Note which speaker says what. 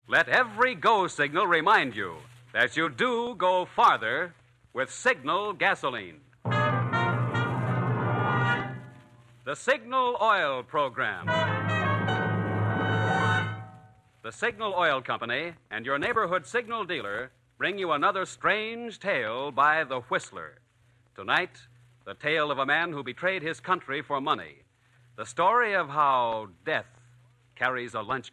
Speaker 1: Let every go signal remind you that you do go farther with Signal gasoline. The Signal Oil Program. The Signal Oil Company and your neighborhood Signal dealer bring you another strange tale by The Whistler. Tonight, the tale of a man who betrayed his country for money. The story of how death carries a lunch